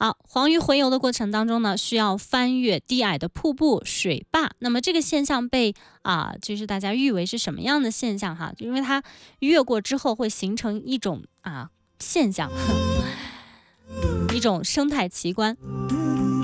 好，黄鱼洄游的过程当中呢，需要翻越低矮的瀑布、水坝。那么这个现象被就是大家誉为是什么样的现象哈？因为它越过之后会形成一种现象，一种生态奇观。